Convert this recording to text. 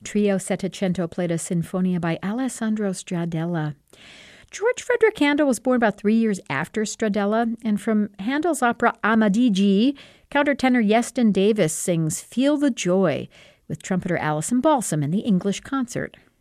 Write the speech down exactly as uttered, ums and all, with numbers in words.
Trio Settecento played a sinfonia by Alessandro Stradella. George Frederick Handel was born about three years after Stradella, and from Handel's opera Amadigi, countertenor Yeston Davis sings Feel the Joy with trumpeter Alison Balsam in the English concert.